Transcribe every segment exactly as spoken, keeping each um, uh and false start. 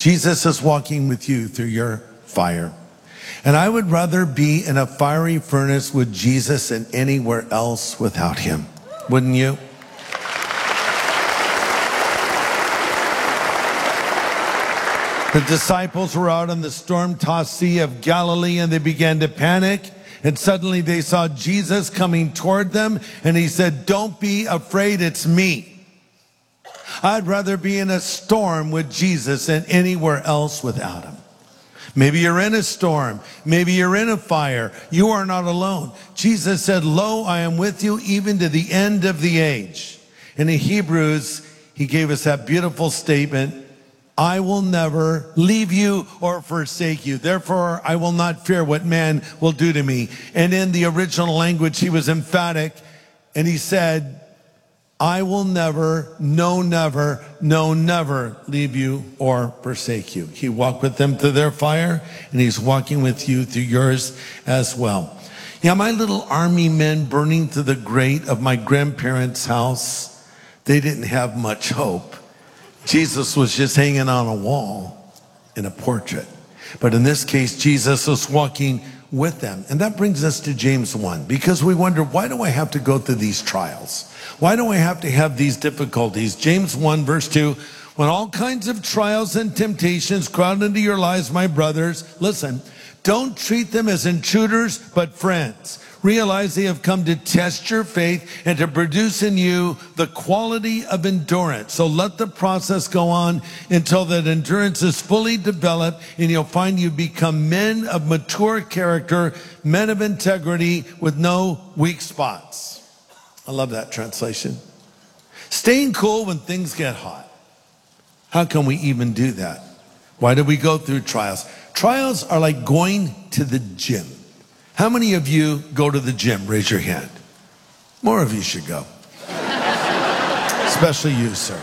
Jesus is walking with you through your fire. And I would rather be in a fiery furnace with Jesus than anywhere else without him. Wouldn't you? The disciples were out on the storm-tossed Sea of Galilee, and they began to panic. And suddenly they saw Jesus coming toward them, and he said, "Don't be afraid, it's me." I'd rather be in a storm with Jesus than anywhere else without him. Maybe you're in a storm. Maybe you're in a fire. You are not alone. Jesus said, "Lo, I am with you even to the end of the age." And in Hebrews, he gave us that beautiful statement, "I will never leave you or forsake you. Therefore, I will not fear what man will do to me." And in the original language, he was emphatic, and he said, "I will never, no, never, no, never leave you or forsake you." He walked with them through their fire, and he's walking with you through yours as well. Yeah, my little army men burning through the grate of my grandparents' house, they didn't have much hope. Jesus was just hanging on a wall in a portrait. But in this case, Jesus was walking with them. And that brings us to James one, because we wonder, why do I have to go through these trials? Why do I have to have these difficulties? James one, verse two, "When all kinds of trials and temptations crowd into your lives, my brothers," listen, "don't treat them as intruders, but friends. Realize they have come to test your faith and to produce in you the quality of endurance. So let the process go on until that endurance is fully developed, and you'll find you become men of mature character, men of integrity with no weak spots." I love that translation. Staying cool when things get hot. How can we even do that? Why do we go through trials? Trials are like going to the gym. How many of you go to the gym? Raise your hand. More of you should go. Especially you, sir.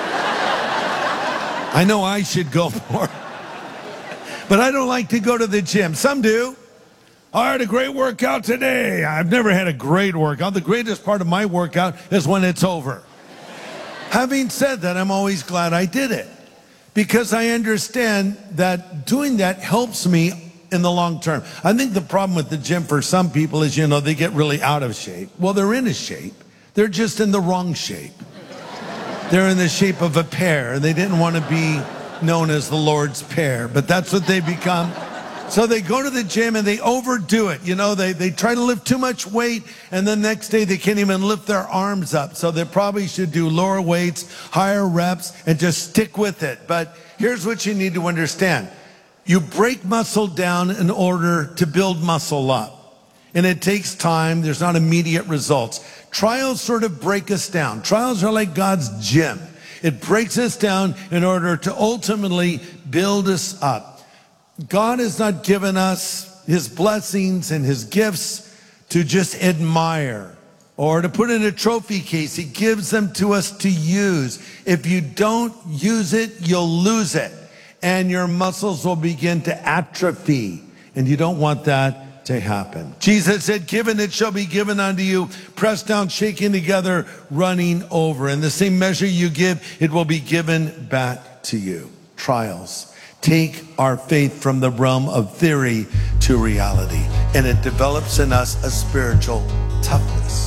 I know I should go more. But I don't like to go to the gym. Some do. I had a great workout today. I've never had a great workout. The greatest part of my workout is when it's over. Having said that, I'm always glad I did it, because I understand that doing that helps me in the long term. I think the problem with the gym for some people is, you know, they get really out of shape. Well, they're in a shape. They're just in the wrong shape. They're in the shape of a pear. They didn't want to be known as the Lord's pear, but that's what they become. So they go to the gym and they overdo it. You know, they, they try to lift too much weight, and the next day they can't even lift their arms up. So they probably should do lower weights, higher reps, and just stick with it. But here's what you need to understand. You break muscle down in order to build muscle up. And it takes time. There's not immediate results. Trials sort of break us down. Trials are like God's gym. It breaks us down in order to ultimately build us up. God has not given us his blessings and his gifts to just admire or to put in a trophy case. He gives them to us to use. If you don't use it, you'll lose it, and your muscles will begin to atrophy, and you don't want that to happen. Jesus said, "Given it shall be given unto you, pressed down, shaken together, running over. In the same measure you give, it will be given back to you." Trials take our faith from the realm of theory to reality, and it develops in us a spiritual toughness.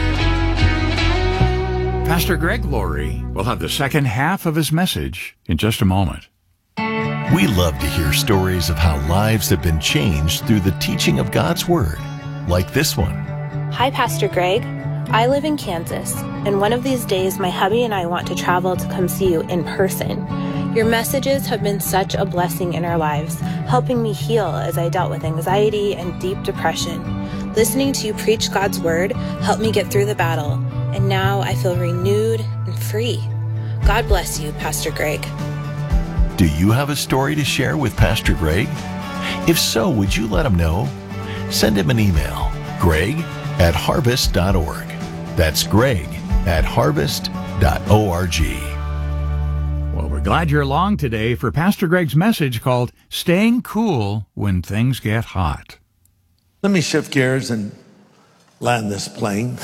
Pastor Greg Laurie will have the second half of his message in just a moment. We love to hear stories of how lives have been changed through the teaching of God's Word, like this one. Hi, Pastor Greg. I live in Kansas, and one of these days my hubby and I want to travel to come see you in person. Your messages have been such a blessing in our lives, helping me heal as I dealt with anxiety and deep depression. Listening to you preach God's Word helped me get through the battle, and now I feel renewed and free. God bless you, Pastor Greg. Do you have a story to share with Pastor Greg? If so, would you let him know? Send him an email, greg at harvest dot org. That's greg at harvest dot org. Well, we're glad you're along today for Pastor Greg's message called Staying Cool When Things Get Hot. Let me shift gears and land this plane.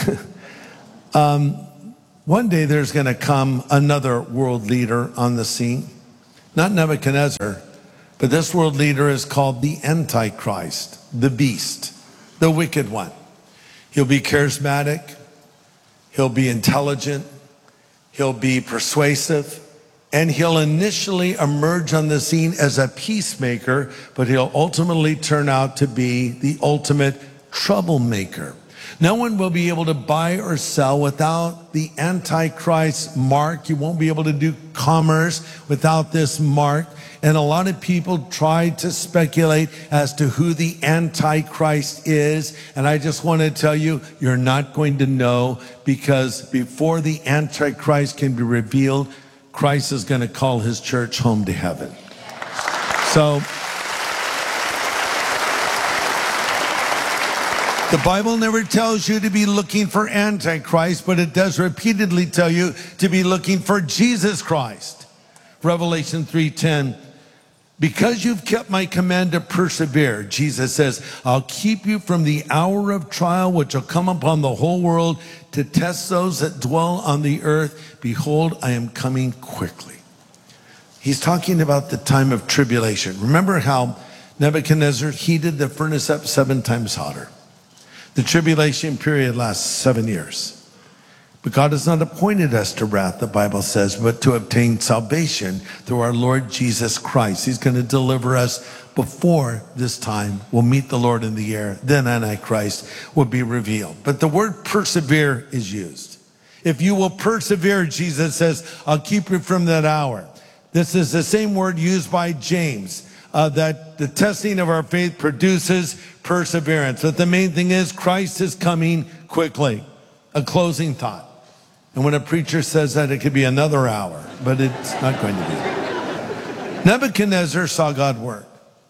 um, one day there's going to come another world leader on the scene. not Nebuchadnezzar, but this world leader is called the Antichrist, the beast, the wicked one. He'll be charismatic. He'll be intelligent. He'll be persuasive. And he'll initially emerge on the scene as a peacemaker, but he'll ultimately turn out to be the ultimate troublemaker. No one will be able to buy or sell without the Antichrist mark. You won't be able to do commerce without this mark. And a lot of people try to speculate as to who the Antichrist is. And I just want to tell you, you're not going to know, because before the Antichrist can be revealed, Christ is going to call his church home to heaven. So the Bible never tells you to be looking for Antichrist, but it does repeatedly tell you to be looking for Jesus Christ. Revelation three ten, because you've kept my command to persevere, Jesus says, I'll keep you from the hour of trial which will come upon the whole world to test those that dwell on the earth. Behold, I am coming quickly. He's talking about the time of tribulation. Remember how Nebuchadnezzar heated the furnace up seven times hotter? The tribulation period lasts seven years. But God has not appointed us to wrath, the Bible says, but to obtain salvation through our Lord Jesus Christ. He's going to deliver us before this time. We'll meet the Lord in the air. Then Antichrist will be revealed. But the word persevere is used. If you will persevere, Jesus says, I'll keep you from that hour. This is the same word used by James. Uh, that the testing of our faith produces perseverance. But the main thing is Christ is coming quickly. A closing thought. And when a preacher says that, it could be another hour, but it's not going to be. Nebuchadnezzar saw God work.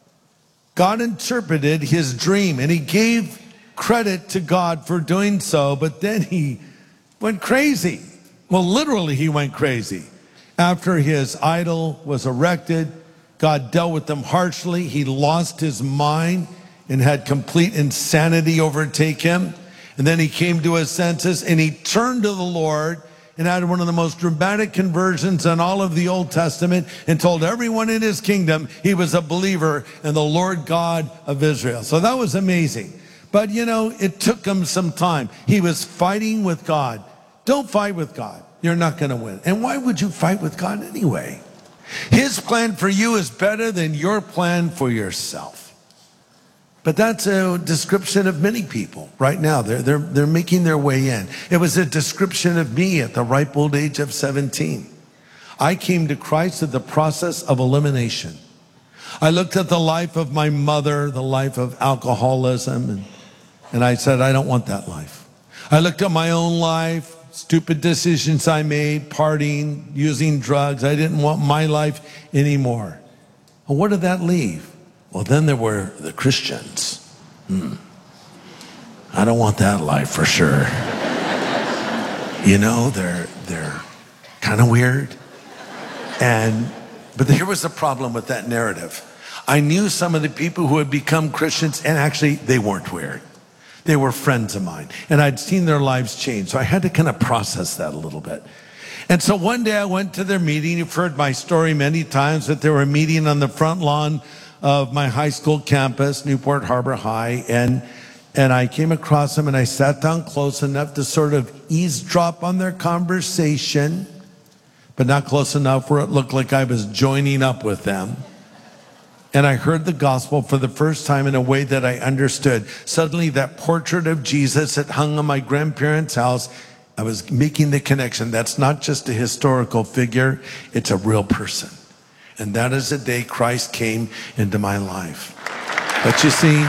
God interpreted his dream, and he gave credit to God for doing so, but then he went crazy. Well, literally, he went crazy. After his idol was erected, God dealt with them harshly. He lost his mind and had complete insanity overtake him. And then he came to his senses and he turned to the Lord and had one of the most dramatic conversions in all of the Old Testament, and told everyone in his kingdom he was a believer in the Lord God of Israel. So that was amazing. But you know, it took him some time. He was fighting with God. Don't fight with God. You're not going to win. And why would you fight with God anyway? His plan for you is better than your plan for yourself. But that's a description of many people right now. They're, they're, they're making their way in. It was a description of me at the ripe old age of seventeen. I came to Christ at the process of elimination. I looked at the life of my mother, the life of alcoholism, and, and I said, I don't want that life. I looked at my own life, stupid decisions I made, partying, using drugs. I didn't want my life anymore. Well, what did that leave? Well, then there were the Christians. Hmm. I don't want that life for sure. You know, they're they're kind of weird. And but here was the problem with that narrative. I knew some of the people who had become Christians, and actually they weren't weird. They were friends of mine, and I'd seen their lives change. So I had to kind of process that a little bit. And so one day I went to their meeting. You've heard my story many times, that they were meeting on the front lawn of my high school campus, Newport Harbor High. And, and I came across them, and I sat down close enough to sort of eavesdrop on their conversation, but not close enough where it looked like I was joining up with them. And I heard the gospel for the first time in a way that I understood. Suddenly that portrait of Jesus that hung on my grandparents' house, I was making the connection. That's not just a historical figure, it's a real person. And that is the day Christ came into my life. But you see,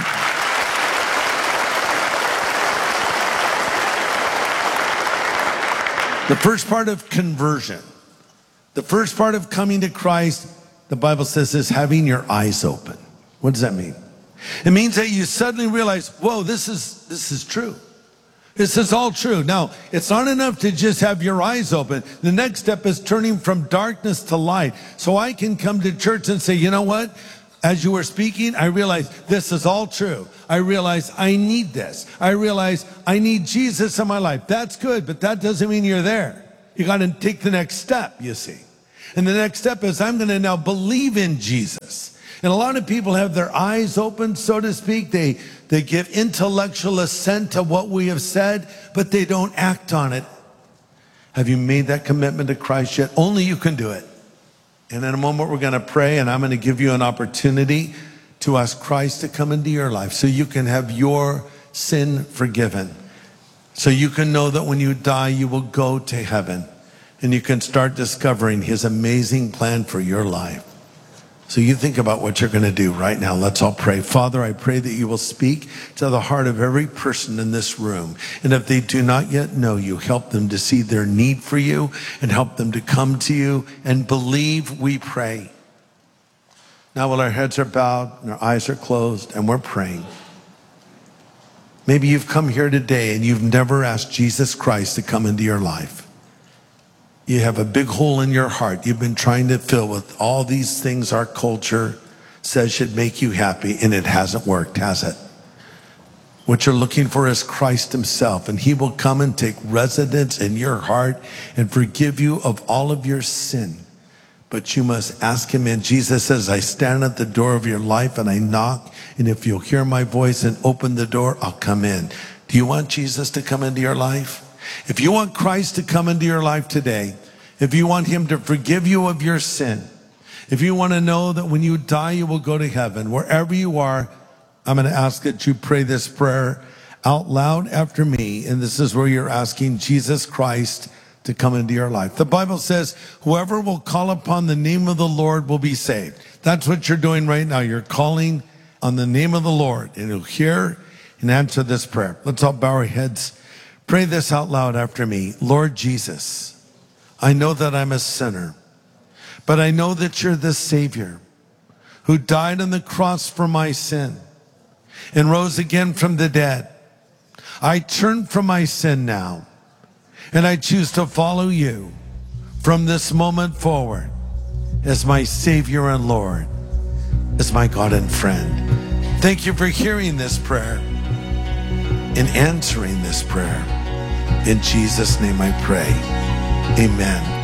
the first part of conversion, the first part of coming to Christ, the Bible says, is having your eyes open. What does that mean? It means that you suddenly realize, whoa, this is, this is true. This is all true. Now, it's not enough to just have your eyes open. The next step is turning from darkness to light. So I can come to church and say, you know what? As you were speaking, I realized this is all true. I realize I need this. I realize I need Jesus in my life. That's good, but that doesn't mean you're there. You got to take the next step, you see. And the next step is I'm going to now believe in Jesus. And a lot of people have their eyes open, so to speak. They, they give intellectual assent to what we have said, but they don't act on it. Have you made that commitment to Christ yet? Only you can do it. And in a moment, we're going to pray, and I'm going to give you an opportunity to ask Christ to come into your life so you can have your sin forgiven. So you can know that when you die, you will go to heaven. And you can start discovering his amazing plan for your life. So you think about what you're going to do right now. Let's all pray. Father, I pray that you will speak to the heart of every person in this room. And if they do not yet know you, help them to see their need for you and help them to come to you and believe, we pray. Now while our heads are bowed and our eyes are closed and we're praying, maybe you've come here today and you've never asked Jesus Christ to come into your life. You have a big hole in your heart you've been trying to fill with all these things our culture says should make you happy, and it hasn't worked, has it? What you're looking for is Christ himself, and he will come and take residence in your heart and forgive you of all of your sin. But you must ask him in. Jesus says, I stand at the door of your life and I knock, and if you'll hear my voice and open the door, I'll come in. Do you want Jesus to come into your life? If you want Christ to come into your life today, if you want him to forgive you of your sin, if you want to know that when you die, you will go to heaven, wherever you are, I'm going to ask that you pray this prayer out loud after me. And this is where you're asking Jesus Christ to come into your life. The Bible says, whoever will call upon the name of the Lord will be saved. That's what you're doing right now. You're calling on the name of the Lord, and you'll hear and answer this prayer. Let's all bow our heads. Pray this out loud after me. Lord Jesus, I know that I'm a sinner, but I know that you're the Savior who died on the cross for my sin and rose again from the dead. I turn from my sin now, and I choose to follow you from this moment forward as my Savior and Lord, as my God and friend. Thank you for hearing this prayer and answering this prayer. In Jesus' name I pray. Amen.